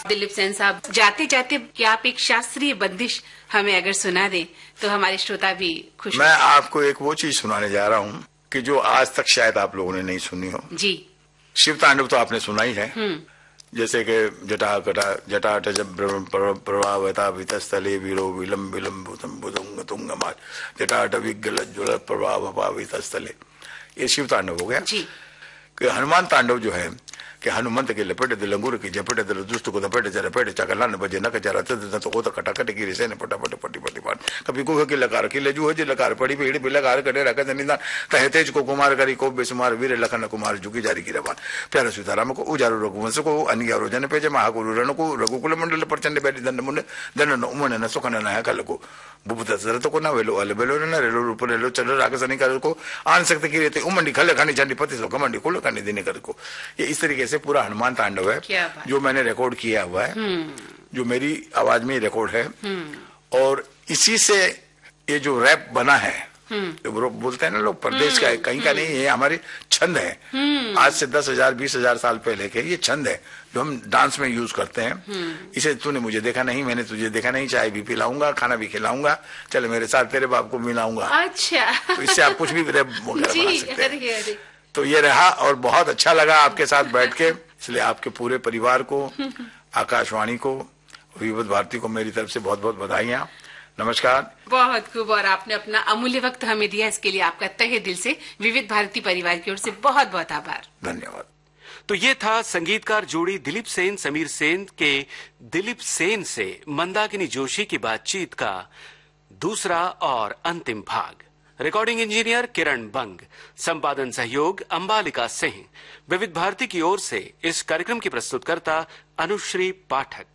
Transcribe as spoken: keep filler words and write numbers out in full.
दिलीप सेन साहब, जाते जाते क्या आप एक शास्त्रीय बंदिश हमें अगर सुना दें तो हमारे श्रोता भी खुश। मैं आपको एक वो चीज सुनाने जा रहा हूँ कि जो आज तक शायद आप लोगों ने नहीं सुनी हो। जी। शिव तांडव तो आपने सुना ही है। जैसे कि जटा कटा जटा प्रभावता वितस्थले वीरो विलम विलम भूतम भुजंग तुंग मार जटाट विगल ज्वल प्रभाव वितस्थले, ये शिव तांडव हो गया। जी। कि हनुमान तांडव जो है कि हनुमंत के लपेटे दिल अंगूर की झपेटे दिल दुष्ट को दपेटे चरे पेटे चकला न बजे न कचरा तो को तो कटाकट की रिसे ने पटापट पटी पटी पाट कभी कुह की लकार की लजू है लकार पड़ी पीड़ भी लकार कटे रखे निदान तहे तेज को कुमार करी को बेसुमार वीर लखन कुमार झुकी जारी की रवान प्यारे सीताराम को उजारू रघुवंश को अनियारो जन पेजे महागुरु रण को रघुकुल मंडल प्रचंड बैठी दंड मुंड दंड उमन न सुखन न कल को भूपत सरत को न वेलो अल बेलो न रेलो रूप रेलो चंद्र रागसनी कर को आन शक्ति की रहते उमंडी खले खानी चंडी पति सो कमंडी कुल खानी देने कर को, ये इस तरीके से पूरा हनुमान तांडव है जो मैंने रिकॉर्ड किया हुआ है, जो मेरी आवाज में रिकॉर्ड है। और इसी से ये जो रैप बना है, जो बोलते हैं ना लोग प्रदेश का है, कहीं का नहीं, ये हमारे छंद है। आज से दस हजार बीस हजार साल पहले के ये छंद है जो हम डांस में यूज करते हैं। इसे तूने मुझे देखा नहीं, मैंने तुझे देखा नहीं, चाय भी पिलाऊंगा, खाना भी खिलाऊंगा, चल मेरे साथ तेरे बाप को मिलाऊंगा। अच्छा, तो इससे आप कुछ भी रैप बना सकते हैं। तो ये रहा और बहुत अच्छा लगा आपके साथ बैठ के, इसलिए आपके पूरे परिवार को, आकाशवाणी को, विविध भारती को मेरी तरफ से बहुत बहुत बधाइयां। नमस्कार। बहुत खूब, और आपने अपना अमूल्य वक्त हमें दिया, इसके लिए आपका तहे दिल से विविध भारती परिवार की ओर से बहुत बहुत आभार। धन्यवाद। तो ये था संगीतकार जोड़ी दिलीप सेन समीर सेन के दिलीप सेन से मंदाकिनी जोशी की बातचीत का दूसरा और अंतिम भाग। रिकॉर्डिंग इंजीनियर किरण बंग, संपादन सहयोग अंबालिका सिंह। विविध भारती की ओर से इस कार्यक्रम की प्रस्तुतकर्ता अनुश्री पाठक।